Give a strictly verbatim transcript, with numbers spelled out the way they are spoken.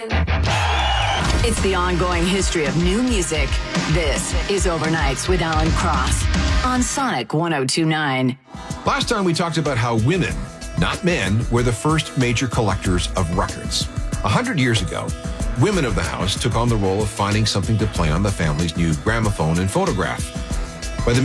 It's the ongoing history of new music. This is Overnights with Alan Cross on Sonic one oh two point nine. Last time we talked about how women, not men, were the first major collectors of records. A hundred years ago, women of the house took on the role of finding something to play on the family's new gramophone and phonograph.